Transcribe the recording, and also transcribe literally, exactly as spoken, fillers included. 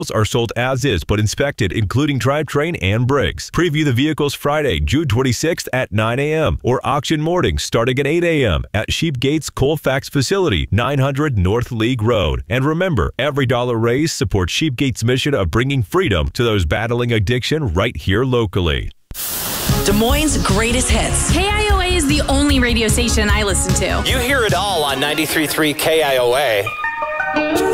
are sold as is, but inspected, including drivetrain and brakes. Preview the vehicles Friday, June twenty-sixth at nine a.m. or auction morning starting at eight a.m. at Sheepgate's Colfax facility, nine hundred North League Road. And remember, every dollar raised supports Sheepgate's mission of bringing freedom to those battling addiction right here locally. Des Moines' greatest hits. K I O A is the only radio station I listen to. You hear it all on ninety-three point three K I O A.